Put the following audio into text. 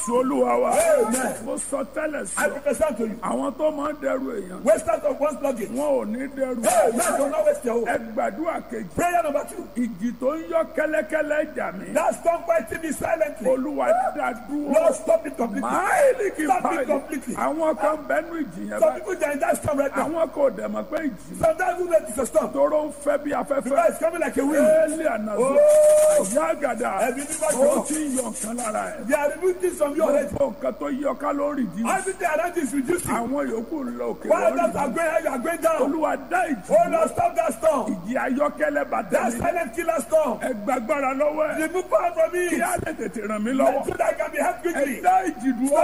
Jésù Olúwa wa. Amen. Mo sọ tẹ́lẹ̀ I sí ọ. prophesy to you. Àwọn tó máa ń dẹrù èèyàn. Wasters of one's luggage. Wọn ò ní dẹrù. Amen. Do not waste your Ẹ hope. gbàdúrà kejì. Prayer number 2. Ìjì tó ń yọ kẹ́lẹ́kẹ́lẹ́ jà mí. That storm fighting me silently. Olúwa dá dúró. Lord, stop it completely. Máìlì kì í Stop it báyìí. completely. Àwọn kan bẹ́nu ìjì yẹn Some báyìí. people are in that storm right now. Àwọn kò dẹ̀ mọ̀ pé ìjì. Sometimes we know it's a storm. Tóró ń fẹ́ bí Because afẹ́fẹ́. it's coming like a wind. Éèlì ànàzó. Oh, Ìyá àgàdà. ẹbí ní bá Ó jọ. ti ń yọ nǹkan lára ẹ̀. They are removing things from you already. Gbogbo nǹkan tó yọ ká lórí ìdí. Everything around you is reducing. Àwọn yòókù ń lọ òkè While lórí others are ìdí. going high, you are going down. Olúwa dá ìjì. Oh Lord, stop that storm. Ìjì ayọ́kẹ́lẹ́ bàtà That mi. silent killer storm. Ẹ gbàgbára lọ́wọ́ ẹ̀. Remove power from me. Kí á lè tètè ràn mí lọ́wọ́. So that I can be helped quickly. Ẹ dá ìjì dúró.